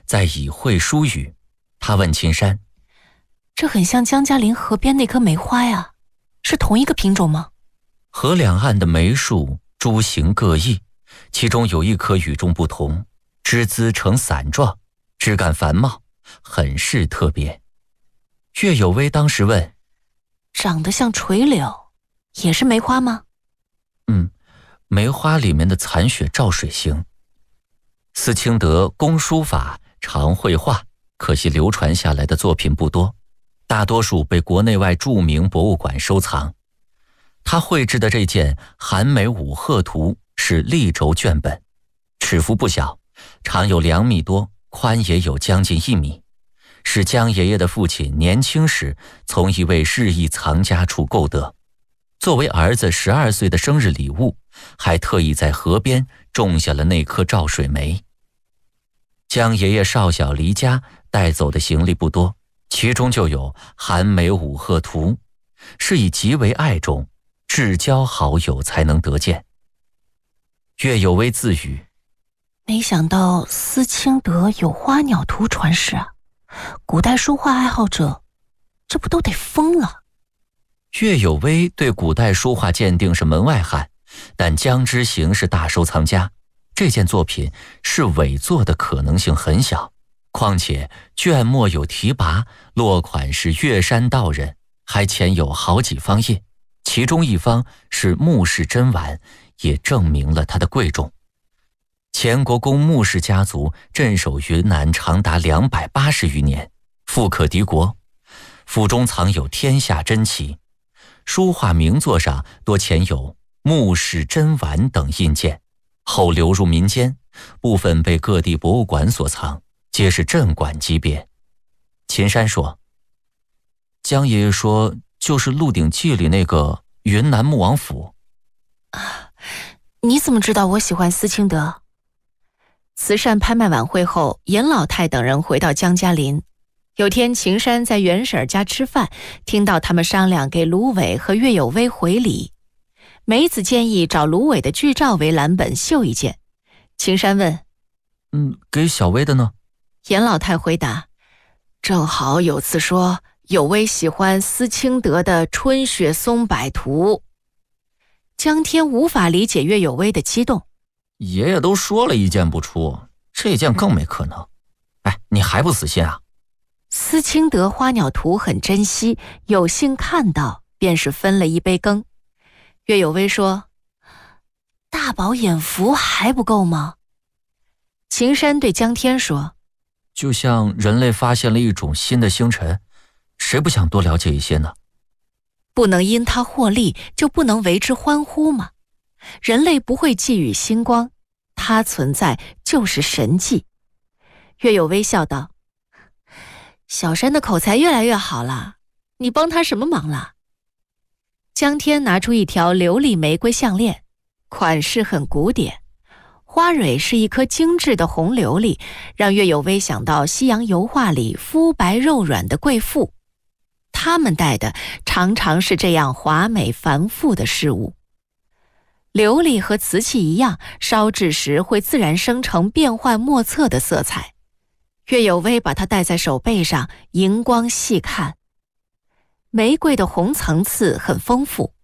在以会书语。他问秦山： 这很像江嘉林河边那棵梅花呀，是同一个品种吗？ 河两岸的梅树株形各异，其中有一棵与众不同，枝姿呈伞状，枝干繁茂，很是特别。岳有微当时问： 长得像垂柳，也是梅花吗？ 梅花里面的残雪照水型。司清德工书法，常绘画，可惜流传下来的作品不多，大多数被国内外著名博物馆收藏。他绘制的这件《寒梅五鹤图》是立轴卷本，尺幅不小，长有2米多，宽也有将近1米，是江爷爷的父亲年轻时从一位日裔藏家处购得，作为儿子12岁的生日礼物，还特意在河边种下了那棵照水梅。江爷爷少小离家，带走的行李不多，其中就有《寒梅五鹤图》，是以极为爱重，至交好友才能得见。岳有微自语： 没想到司清德有花鸟图传世啊，古代书画爱好者这不都得疯了。 岳有微对古代书画鉴定是门外汉，但江之行是大收藏家，这件作品是伪作的可能性很小，况且卷末有题跋，落款是岳山道人，还前有好几方印，其中一方是穆氏真丸，也证明了它的贵重。前国公穆氏家族镇守云南长达280余年，富可敌国，府中藏有天下珍奇，书画名作上多前有穆氏真丸等印鉴，后流入民间，部分被各地博物馆所藏，皆是镇馆级别。秦山说：江爷爷说就是《鹿鼎记》里那个云南穆王府。 你怎么知道我喜欢司清德？慈善拍卖晚会后，严老太等人回到江嘉林。有天秦山在袁婶家吃饭，听到他们商量给芦苇和岳有微回礼。梅子建议找芦苇的剧照为蓝本绣一件。秦山问： 给小薇的呢？ 严老太回答：正好有次说有微喜欢司清德的《春雪松柏图》。江天无法理解岳有微的激动。 爷爷都说了一件不出，这件更没可能。你还不死心啊？ 司清德花鸟图很珍惜，有幸看到，便是分了一杯羹。岳有微说：大饱眼福还不够吗？秦山对江天说： 就像人类发现了一种新的星辰，谁不想多了解一些呢？ 不能因它获利，就不能为之欢呼吗？人类不会觊觎星光，它存在就是神迹。岳有微笑道：小山的口才越来越好了，你帮他什么忙了？江天拿出一条琉璃玫瑰项链，款式很古典，花蕊是一颗精致的红琉璃，让岳有微想到西洋油画里肤白肉软的贵妇。他们戴的常常是这样华美繁复的饰物。琉璃和瓷器一样，烧制时会自然生成变幻莫测的色彩。岳有微把它戴在手背上，荧光细看。玫瑰的红层次很丰富，